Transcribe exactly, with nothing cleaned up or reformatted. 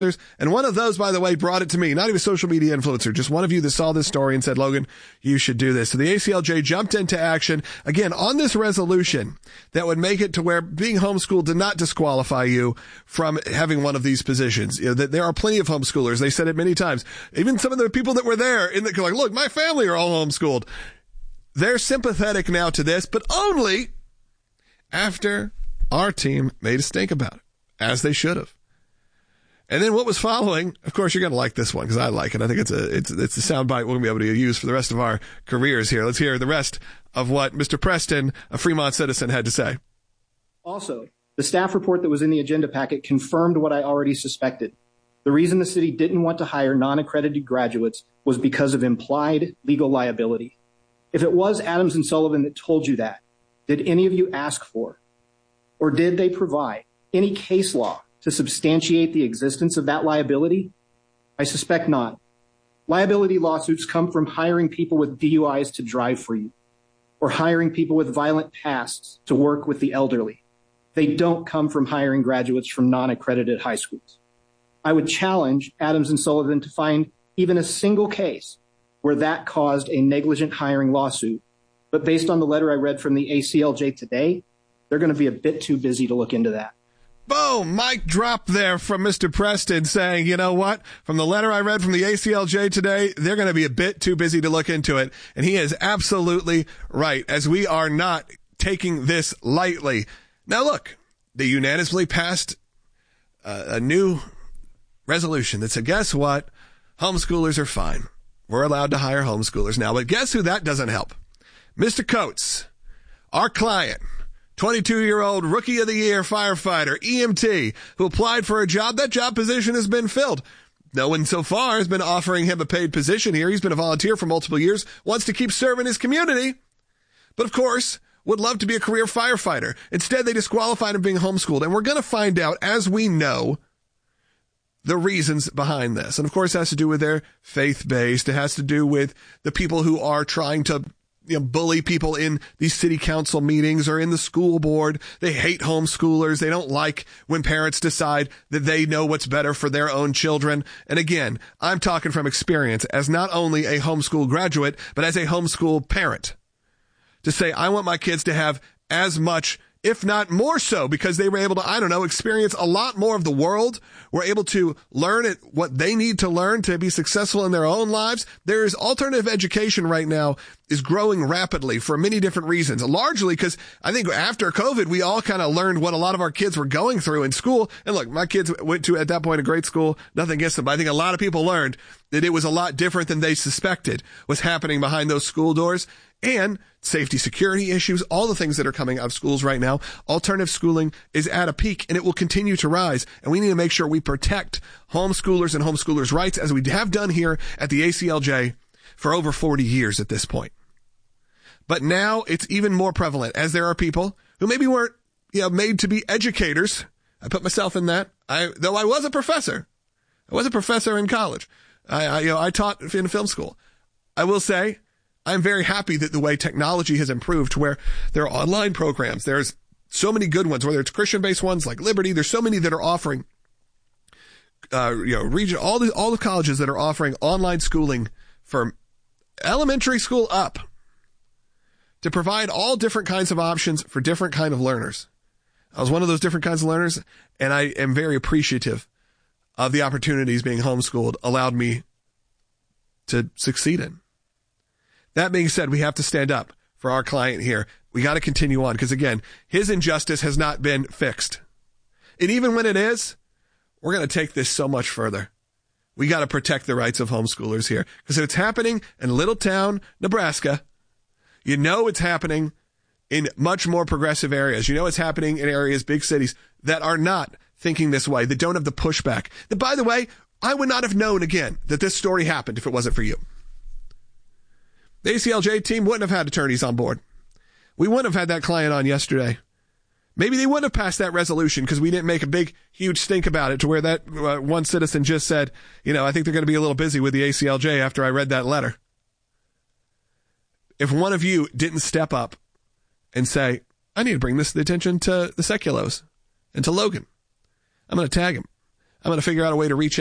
And one of those, by the way, brought it to me, not even a social media influencer, just one of you that saw this story and said, Logan, you should do this. So the A C L J jumped into action, again, on this resolution that would make it to where being homeschooled did not disqualify you from having one of these positions. You know, that there are plenty of homeschoolers. They said it many times. Even some of the people that were there, in the, like, look, my family are all homeschooled. They're sympathetic now to this, but only after our team made a stink about it, as they should have. And then what was following, of course, you're going to like this one because I like it. I think it's a it's it's a soundbite we're going to be able to use for the rest of our careers here. Let's hear the rest of what Mister Preston, a Fremont citizen, had to say. Also, the staff report that was in the agenda packet confirmed what I already suspected. The reason the city didn't want to hire non-accredited graduates was because of implied legal liability. If it was Adams and Sullivan that told you that, did any of you ask for, or did they provide any case law to substantiate the existence of that liability? I suspect not. Liability lawsuits come from hiring people with D U Is to drive for you, or hiring people with violent pasts to work with the elderly. They don't come from hiring graduates from non-accredited high schools. I would challenge Adams and Sullivan to find even a single case where that caused a negligent hiring lawsuit. But based on the letter I read from the A C L J today, they're going to be a bit too busy to look into that. Boom, mic drop there from Mister Preston saying, you know what, from the letter I read from the A C L J today, they're going to be a bit too busy to look into it. And he is absolutely right, as we are not taking this lightly. Now look, they unanimously passed uh, a new resolution that said, guess what, homeschoolers are fine. We're allowed to hire homeschoolers now. But guess who that doesn't help? Mister Coates, our client, twenty-two-year-old rookie of the year firefighter, E M T, who applied for a job. That job position has been filled. No one so far has been offering him a paid position here. He's been a volunteer for multiple years, wants to keep serving his community, but of course would love to be a career firefighter. Instead, they disqualified him being homeschooled. And we're going to find out, as we know, the reasons behind this. And of course, it has to do with their faith-based. It has to do with the people who are trying to, you know, bully people in these city council meetings or in the school board. They hate homeschoolers. They don't like when parents decide that they know what's better for their own children. And again, I'm talking from experience as not only a homeschool graduate, but as a homeschool parent, to say, I want my kids to have as much, if not more so, because they were able to, I don't know, experience a lot more of the world, were able to learn it, what they need to learn to be successful in their own lives. There's alternative education right now is growing rapidly for many different reasons, largely because I think after COVID, we all kind of learned what a lot of our kids were going through in school. And look, my kids went to, at that point, a great school, nothing against them, but I think a lot of people learned that it was a lot different than they suspected was happening behind those school doors. And safety, security issues, all the things that are coming out of schools right now. Alternative schooling is at a peak and it will continue to rise. And we need to make sure we protect homeschoolers and homeschoolers' rights, as we have done here at the A C L J for over forty years at this point. But now it's even more prevalent, as there are people who maybe weren't, you know, made to be educators. I put myself in that. I, though I was a professor. I was a professor in college. I, I, you know, I taught in film school. I will say, I'm very happy that the way technology has improved, to where there are online programs. There's so many good ones, whether it's Christian-based ones like Liberty. There's so many that are offering, uh, you know, region, all the, all the colleges that are offering online schooling from elementary school up to provide all different kinds of options for different kind of learners. I was one of those different kinds of learners, and I am very appreciative of the opportunities being homeschooled allowed me to succeed in. That being said, we have to stand up for our client here. We got to continue on because, again, his injustice has not been fixed. And even when it is, we're going to take this so much further. We got to protect the rights of homeschoolers here, because it's happening in little town Nebraska. You know it's happening in much more progressive areas. You know it's happening in areas, big cities, that are not thinking this way, that don't have the pushback. That, by the way, I would not have known, again, that this story happened if it wasn't for you. The A C L J team wouldn't have had attorneys on board. We wouldn't have had that client on yesterday. Maybe they wouldn't have passed that resolution because we didn't make a big, huge stink about it, to where that uh, one citizen just said, you know, I think they're going to be a little busy with the A C L J after I read that letter. If one of you didn't step up and say, I need to bring this to the attention to the Seculos and to Logan, I'm going to tag him. I'm going to figure out a way to reach